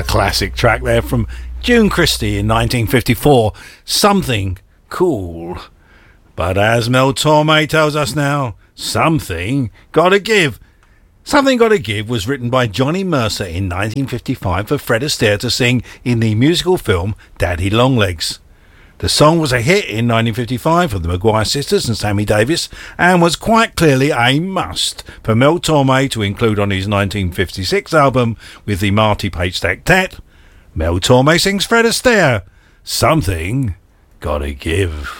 A classic track there from June Christie in 1954, Something Cool. But as Mel Torme tells us now, something gotta give. Something Gotta Give was written by Johnny Mercer in 1955 for Fred Astaire to sing in the musical film Daddy Longlegs. The song was a hit in 1955 for the Maguire sisters and Sammy Davis and was quite clearly a must for Mel Torme to include on his 1956 album with the Marty Page Sextet. Mel Torme sings Fred Astaire, Something Gotta Give.